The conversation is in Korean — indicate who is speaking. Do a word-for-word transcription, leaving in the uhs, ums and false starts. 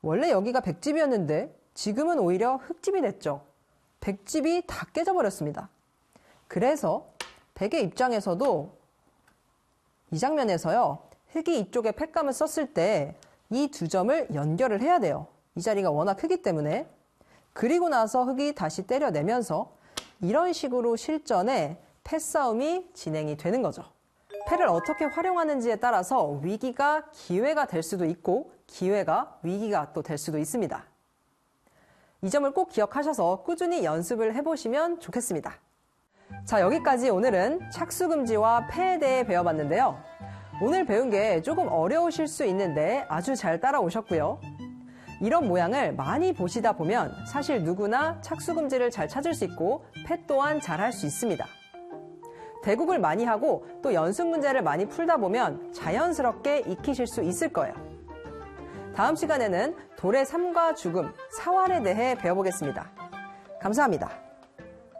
Speaker 1: 원래 여기가 백집이었는데 지금은 오히려 흙집이 됐죠. 백집이 다 깨져버렸습니다. 그래서 백의 입장에서도 이 장면에서요, 흙이 이쪽에 팩감을 썼을 때 이 두 점을 연결을 해야 돼요. 이 자리가 워낙 크기 때문에. 그리고 나서 흙이 다시 때려내면서 이런 식으로 실전에 패싸움이 진행이 되는 거죠. 패를 어떻게 활용하는지에 따라서 위기가 기회가 될 수도 있고 기회가 위기가 또 될 수도 있습니다. 이 점을 꼭 기억하셔서 꾸준히 연습을 해보시면 좋겠습니다. 자, 여기까지 오늘은 착수금지와 패에 대해 배워봤는데요. 오늘 배운 게 조금 어려우실 수 있는데 아주 잘 따라오셨고요. 이런 모양을 많이 보시다 보면 사실 누구나 착수금지를 잘 찾을 수 있고 패 또한 잘 할 수 있습니다. 대국을 많이 하고 또 연습 문제를 많이 풀다 보면 자연스럽게 익히실 수 있을 거예요. 다음 시간에는 돌의 삶과 죽음, 사활에 대해 배워보겠습니다. 감사합니다.